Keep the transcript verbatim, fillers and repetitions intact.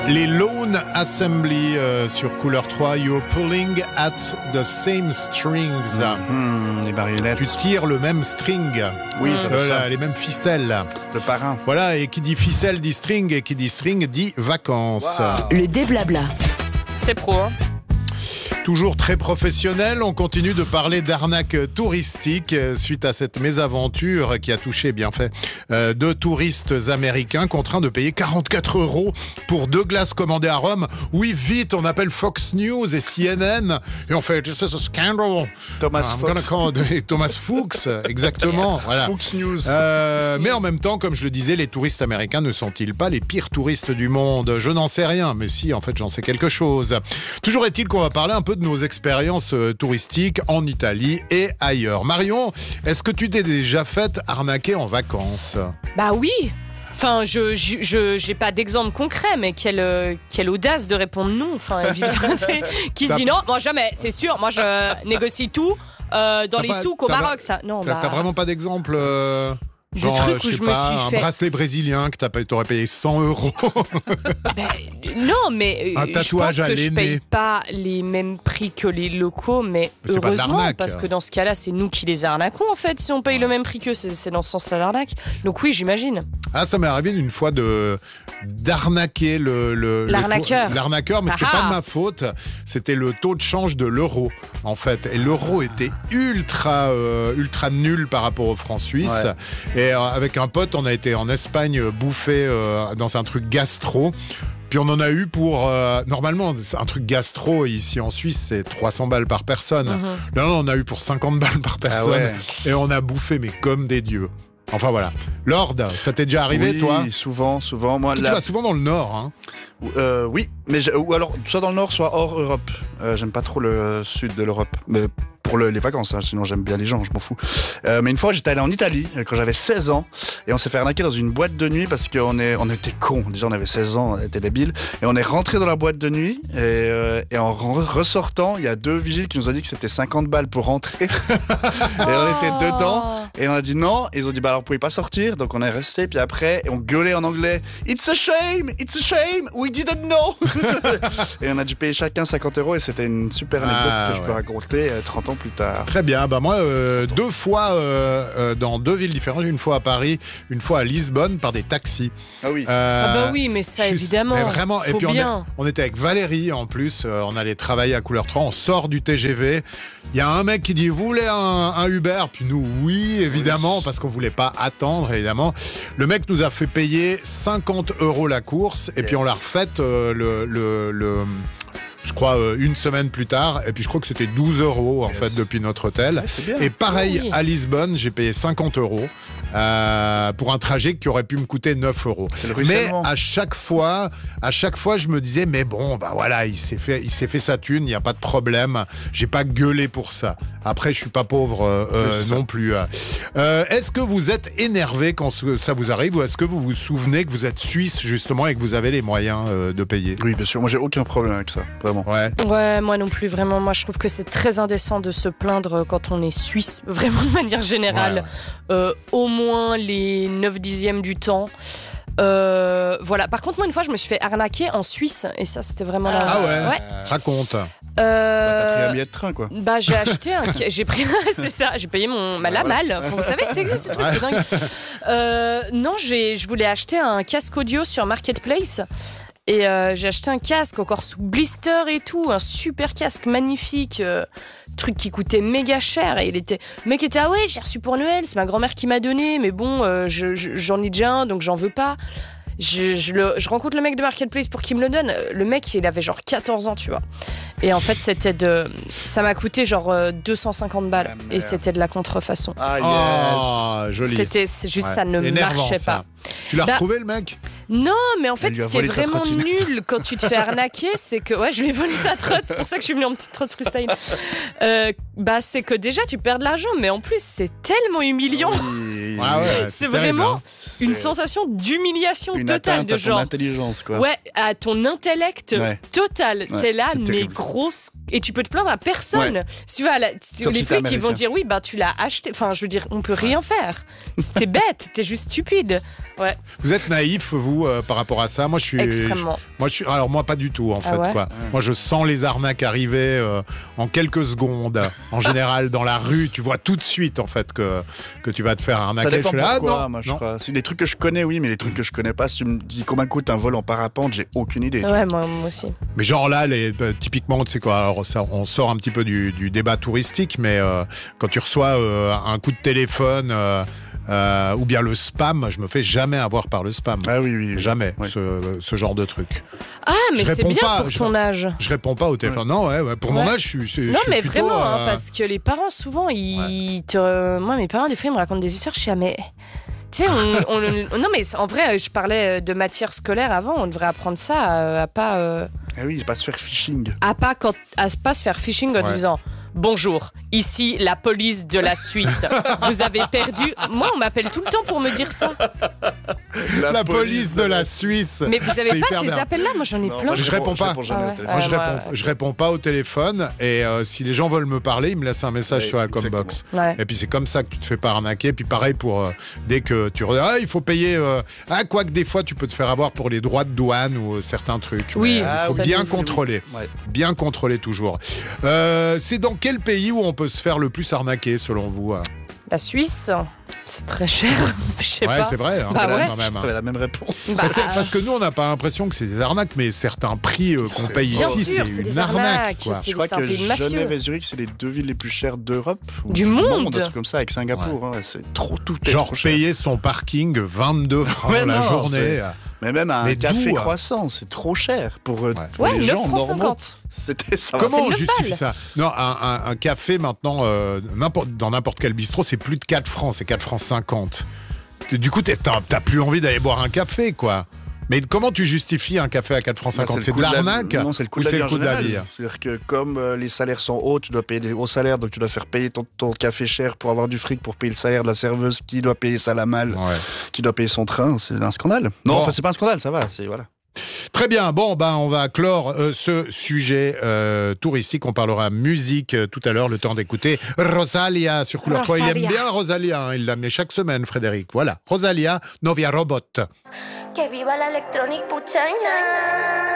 Les Lone Assembly euh, sur Couleur trois, You're pulling at the same strings. Mmh, les marionnettes. Tu tires le même string. Oui, euh, ça. Les mêmes ficelles. Le parrain. Voilà, et qui dit ficelle dit string, et qui dit string dit vacances. Wow. Le déblabla. C'est pro, hein. Toujours très professionnel, on continue de parler d'arnaque touristique suite à cette mésaventure qui a touché, bien fait, euh, deux touristes américains contraints de payer quarante-quatre euros pour deux glaces commandées à Rome. Oui, vite, on appelle Fox News et C N N et on fait "This is a scandal". Thomas I'm Fox. gonna call it Thomas Fuchs, exactement. Voilà. Fox News. Euh, mais en même temps, comme je le disais, les touristes américains ne sont-ils pas les pires touristes du monde ? Je n'en sais rien, mais si, en fait, j'en sais quelque chose. Toujours est-il qu'on va parler un peu de nos expériences euh, touristiques en Italie et ailleurs. Marion, est-ce que tu t'es déjà fait arnaquer en vacances ? Bah oui. Enfin, je, je, je j'ai pas d'exemple concret, mais quelle, euh, quelle audace de répondre non. Enfin, évidemment, c'est- qui se dit non, moi jamais, c'est sûr. Moi, je négocie tout euh, dans T'as les pas- souks au t'as- Maroc, ça. Non, T'as bah. t'as vraiment pas d'exemple euh, De genre, trucs euh, où je sais je me pas, suis un fait- bracelet brésilien que t'as pas- t'aurais payé cent euros. Ben, non, mais euh, Un tatouage je pense à que je l'aîné. paye pas les mêmes prix que les locaux, mais Mais c'est pas de heureusement, l'arnaque. parce que dans ce cas-là, c'est nous qui les arnaquons en fait. Si on paye le même prix qu'eux, c'est, c'est dans ce sens-là l'arnaque. Donc oui, j'imagine. Ah, ça m'est arrivé une fois de d'arnaquer le, le le L'arnaqueur. taux- l'arnaqueur, mais c'était Ah ah. pas de ma faute. C'était le taux de change de l'euro, en fait. Et l'euro était ultra euh, ultra nul par rapport au franc suisse. Ouais. Et euh, avec un pote, on a été en Espagne euh, bouffer euh, dans un truc gastro. Puis on en a eu pour... euh, normalement, c'est un truc gastro ici en Suisse, c'est trois cents balles par personne. Mhm. Là, on a eu pour cinquante balles par personne. ouais. Et on a bouffé, mais comme des dieux. Enfin voilà. Lord, ça t'est déjà arrivé, oui, toi ? souvent, souvent. Moi, Tu là, vas souvent dans le Nord, hein. euh, oui, mais je- ou alors soit dans le Nord, soit hors Europe. Euh, j'aime pas trop le sud de l'Europe, mais pour le- les vacances, hein, sinon j'aime bien les gens, je m'en fous. Euh, mais une fois, j'étais allé en Italie euh, quand j'avais seize ans et on s'est fait arnaquer dans une boîte de nuit parce qu'on est, on était cons. Déjà, on avait seize ans, on était débiles et on est rentré dans la boîte de nuit et, euh, et en re- ressortant, il y a deux vigiles qui nous ont dit que c'était cinquante balles pour rentrer et on était dedans. Et on a dit non, et ils ont dit bah alors vous pouvez pas sortir, donc on est resté, puis après on gueulait en anglais It's a shame, it's a shame, we didn't know. Et on a dû payer chacun cinquante euros et c'était une super anecdote Ah, que je ouais. peux raconter euh, trente ans plus tard. Très bien. Bah moi, euh, deux fois euh, euh, dans deux villes différentes, une fois à Paris, une fois à Lisbonne, par des taxis. Ah oui. Euh, Ah bah oui, mais ça juste- évidemment. mais vraiment. Et Faut puis on, est- bien. on était avec Valérie en plus. euh, on allait travailler à Couleur trois. On sort du T G V. Il y a un mec qui dit vous voulez un, un Uber ? Puis nous oui évidemment Oui. parce qu'on voulait pas attendre évidemment. Le mec nous a fait payer cinquante euros la course et Yes. puis on l'a refaite euh, le, le, le je crois euh, une semaine plus tard et puis je crois que c'était douze euros en Yes. fait depuis notre hôtel. Ouais, c'est bien. Et pareil Oui. à Lisbonne j'ai payé cinquante euros euh, pour un trajet qui aurait pu me coûter neuf euros. C'est le Mais ruissellement. à chaque fois, à chaque fois, je me disais, mais bon, bah voilà, il s'est fait, il s'est fait sa thune, il n'y a pas de problème. J'ai pas gueulé pour ça. Après, je suis pas pauvre euh, euh, Oui, c'est ça. non plus. Euh, est-ce que vous êtes énervé quand ce- ça vous arrive, ou est-ce que vous vous souvenez que vous êtes suisse justement et que vous avez les moyens euh, de payer ? Oui, bien sûr, moi j'ai aucun problème avec ça, vraiment. Ouais. Ouais, moi non plus, vraiment. Moi, je trouve que c'est très indécent de se plaindre quand on est suisse, vraiment de manière générale. Ouais, ouais. Euh, au moins les neuf dixièmes du temps. Euh, voilà. Par contre, moi, une fois, je me suis fait arnaquer en Suisse, et ça, c'était vraiment la Ah honte. ouais. Raconte. Euh, Bah, t'as pris un billet de train, quoi. Bah j'ai acheté un, ca- j'ai pris, c'est ça, j'ai payé mon, ma la malle. Vous savez que ça existe ce truc, c'est dingue. Euh, non, j'ai, je voulais acheter un casque audio sur Marketplace. Et euh, j'ai acheté un casque encore sous blister et tout, un super casque magnifique, euh, truc qui coûtait méga cher. Et il était, le mec était ah ouais, j'ai reçu pour Noël, c'est ma grand-mère qui m'a donné, mais bon, euh, je, je- j'en ai déjà un, donc j'en veux pas. Je, je, le, je rencontre le mec de Marketplace pour qu'il me le donne. Le mec, il avait genre quatorze ans, tu vois. Et en fait, c'était de, ça m'a coûté genre euh, deux cent cinquante balles. Ah, merde. Et c'était de la contrefaçon. Ah yes. Oh, joli. C'était, c'est juste Ouais. ça ne Énervant, marchait ça. pas. Tu l'as Bah, retrouvé le mec ? Non, mais en fait, Elle lui a ce qui est volé sa vraiment trottinette. nul quand tu te fais arnaquer, c'est que ouais, je lui ai volé sa trotte. C'est pour ça que je suis venue en petite trotte freestyle. Euh, bah, c'est que déjà tu perds de l'argent, mais en plus c'est tellement humiliant. Oui. Ah ouais, C'est terrible, vraiment hein. C'est une sensation d'humiliation une totale atteinte de à ton genre. intelligence, quoi. Ouais, à ton intellect Ouais. total. Ouais, T'es là, c'est mais terrible. trop et tu peux te plaindre à personne. Ouais. Tu vois, là, Sauf les si t'es flics qui vont américain. dire oui, bah tu l'as acheté. Enfin, je veux dire, on peut rien faire. T'es bête, t'es juste stupide. Ouais, Vous êtes naïf, vous, euh, par rapport à ça? Moi, je suis. extrêmement. Moi, je suis. Alors, moi, pas du tout, en Ah fait. ouais Quoi. Moi, je sens les arnaques arriver euh, en quelques secondes. En général, dans la rue, tu vois tout de suite, en fait, que, que tu vas te faire arnaquer. Ça dépend Je fais, ah, pourquoi, non, moi, je non. crois. C'est des trucs que je connais, oui, mais les trucs que je connais pas, si tu me dis combien coûte un vol en parapente, j'ai aucune idée. Ouais, moi, moi aussi. Mais genre là, les, euh, typiquement, tu sais quoi, alors ça, on sort un petit peu du, du débat touristique, mais euh, quand tu reçois euh, un coup de téléphone euh, euh, ou bien le spam, je me fais jamais avoir par le spam. Ah oui, oui. oui. Jamais, Ouais. ce, ce genre de truc. Ah, mais Je c'est réponds bien pas, pour je- ton âge. Je réponds pas au téléphone. Non, ouais, ouais, pour mon Ouais. âge, je suis. je Non, suis mais plutôt, vraiment, hein, euh, parce que les parents, souvent, ils te. Moi, mes parents, des fois, ils me racontent des histoires. Je suis, ah, mais. Tu sais, on, on- non, mais en vrai, je parlais de matière scolaire avant. On devrait apprendre ça à, à pas. euh, Ah oui, pas se faire phishing. à pas, quand, à pas se faire phishing en Ouais. disant bonjour, ici la police de la Suisse. Vous avez perdu. Moi, on m'appelle tout le temps pour me dire ça. La, police de la Suisse. Mais vous avez C'est pas hyper ces bien. appels-là? Moi, j'en ai Non, plein. moi, Je réponds pas. Je réponds jamais Ah au ouais. téléphone. Moi, je Ouais, réponds, ouais. je réponds pas au téléphone et euh, si les gens veulent me parler, ils me laissent un message Ouais, sur la exactement. combox. Ouais. Et puis c'est comme ça que tu te fais pas arnaquer. Puis pareil pour euh, dès que tu regardes, ah, il faut payer. Euh, ah, quoique des fois tu peux te faire avoir pour les droits de douane ou euh, certains trucs. Oui, Mais, euh, Ah il faut ça, bien oui, oui, contrôler, Ouais. bien contrôler toujours. Euh, c'est dans quel pays où on peut se faire le plus arnaquer selon vous? euh La Suisse, c'est très cher. Je sais Ouais, pas. c'est vrai. hein, Bah quand ouais. même, hein. J'avais la même réponse. Bah, Parce que- parce que nous, on n'a pas l'impression que c'est des arnaques, mais certains prix euh, qu'on C'est- paye Bien ici, sûr, c'est c'est une des arnaque. arnaques, Quoi. c'est- Je crois un que pays mafieux. Genève et Zurich, c'est les deux villes les plus chères d'Europe. ou Du du monde. Un truc comme ça, avec Singapour. hein, c'est trop tout. est Genre trop cher. payer son parking vingt-deux francs Ouais, la non, journée. Mais même un Mais café d'où, hein croissant, c'est trop cher pour, euh, pour Ouais, les neuf gens francs normaux. cinquante. C'était ça. va. Comment c'est on neuf justifie balles. ça? Non, un, un- un café maintenant, euh, n'importe- dans n'importe quel bistrot, c'est plus de quatre francs, c'est quatre francs cinquante. Du coup, t'es- t'as t'as plus envie d'aller boire un café, quoi. Mais comment tu justifies un café à quatre francs Bah, cinquante? le C'est de coût la- l'arnaque Non, c'est le coût ou de la c'est vie le en coût de la général. vie? C'est-à-dire que comme euh, les salaires sont hauts, tu dois payer des hauts salaires, donc tu dois faire payer ton, ton café cher pour avoir du fric, pour payer le salaire de la serveuse qui doit payer ça la malle, Ouais. qui doit payer son train. C'est un scandale. Non, Bon. enfin, c'est pas un scandale, ça va. C'est voilà. Très bien, bon, ben, on va clore euh, ce sujet euh, touristique. On parlera musique euh, tout à l'heure, le temps d'écouter Rosalia sur Couleur trois. Il aime Rosalia. bien Rosalia, hein, il la met chaque semaine, Frédéric. Voilà, Rosalia, Novia Robot. Que viva la electronic puchanga.